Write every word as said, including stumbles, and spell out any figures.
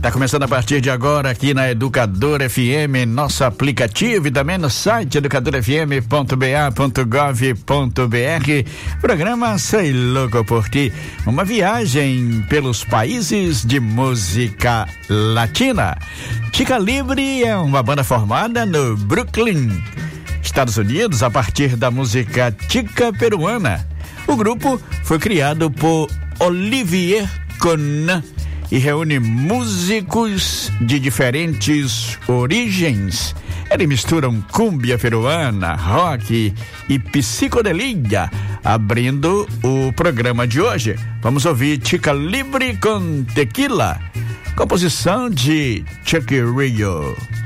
Tá começando a partir de agora aqui na Educador F M, nosso aplicativo, e também no site educador f m ponto b a ponto gov ponto b r. Programa Sei Louco por Ti, uma viagem pelos países de música latina. Chica Libre é uma banda formada no Brooklyn, Estados Unidos, a partir da música chica peruana. O grupo foi criado por Olivier Conan e reúne músicos de diferentes origens. Eles misturam cúmbia peruana, rock e psicodelia, abrindo o programa de hoje. Vamos ouvir Chica Libre com Tequila, composição de Chuck Rio.